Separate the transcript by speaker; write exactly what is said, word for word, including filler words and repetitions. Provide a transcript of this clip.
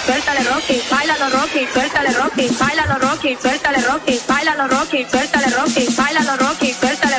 Speaker 1: suéltale Rocky, bailalo Rocky, suéltale Rocky, bailalo Rocky, suéltale Rocky, bailalo Rocky, suéltale Rocky, bailalo Rocky, suéltale